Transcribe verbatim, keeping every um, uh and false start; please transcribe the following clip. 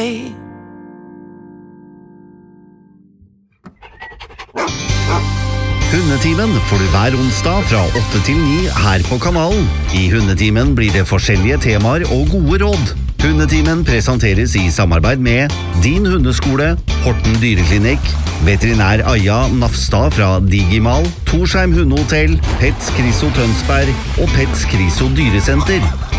deg. Hundetimen får du hver onsdag fra åtte til ni her på kanalen. I Hundetimen blir det forskjellige temaer og gode råd. Hundetimen presenteres i samarbeid med Din Hundeskole, Horten Dyreklinikk, veterinær Aja Nafstad fra Digimal, Torsheim Hundehotell, Pets Kriso Tønsberg og Pets Kriso Dyresenter.